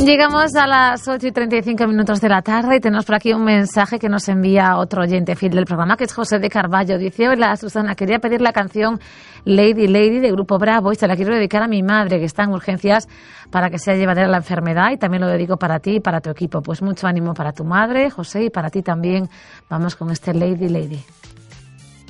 Llegamos a las 8:35 de la tarde y tenemos por aquí un mensaje que nos envía otro oyente fiel del programa, que es José de Carballo. Dice: hola Susana, quería pedir la canción Lady Lady de Grupo Bravo y se la quiero dedicar a mi madre, que está en urgencias para que sea llevadera la enfermedad, y también lo dedico para ti y para tu equipo. Pues mucho ánimo para tu madre, José, y para ti también. Vamos con este Lady Lady.